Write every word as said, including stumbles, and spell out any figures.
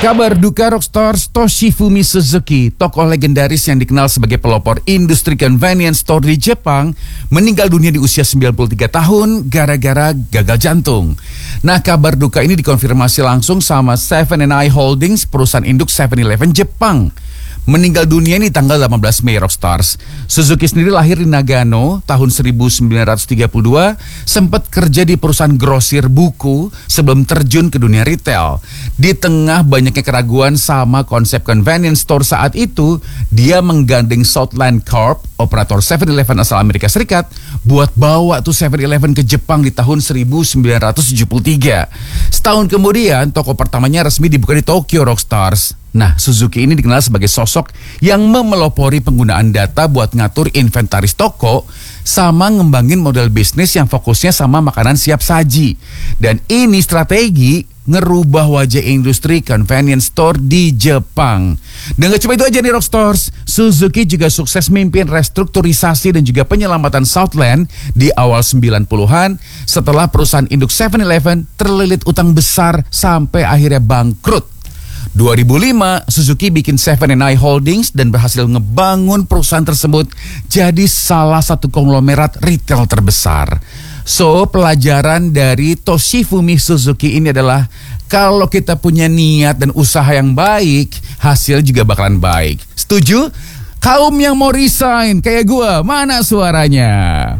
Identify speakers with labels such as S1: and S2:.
S1: Kabar duka rockstars Toshifumi Suzuki, tokoh legendaris yang dikenal sebagai pelopor industri convenience store di Jepang, meninggal dunia di usia sembilan puluh tiga tahun gara-gara gagal jantung. Nah, kabar duka ini dikonfirmasi langsung sama Seven and I Holdings, perusahaan induk seven eleven Jepang. Meninggal dunia ini tanggal delapan belas Mei rockstars. Suzuki sendiri lahir di Nagano tahun seribu sembilan ratus tiga puluh dua, sempat kerja di perusahaan grosir buku sebelum terjun ke dunia retail. Di tengah banyaknya keraguan sama konsep convenience store saat itu, dia menggandeng Southland Corp, operator seven eleven asal Amerika Serikat, buat bawa tuh seven eleven ke Jepang di tahun seribu sembilan ratus tujuh puluh tiga. Setahun kemudian, toko pertamanya resmi dibuka di Tokyo rockstars. Nah, Suzuki ini dikenal sebagai sosok yang memelopori penggunaan data buat ngatur inventaris toko sama ngembangin model bisnis yang fokusnya sama makanan siap saji. Dan ini strategi ngerubah wajah industri convenience store di Jepang. Dan gak cuma itu aja nih rockstars, Suzuki juga sukses mimpin restrukturisasi dan juga penyelamatan Southland di awal sembilan puluhan setelah perusahaan induk seven eleven terlilit utang besar sampai akhirnya bangkrut. dua ribu lima, Suzuki bikin Seven and I Holdings dan berhasil ngebangun perusahaan tersebut jadi salah satu konglomerat retail terbesar. So, pelajaran dari Toshifumi Suzuki ini adalah kalau kita punya niat dan usaha yang baik, hasil juga bakalan baik. Setuju? Kaum yang mau resign kayak gua, mana suaranya?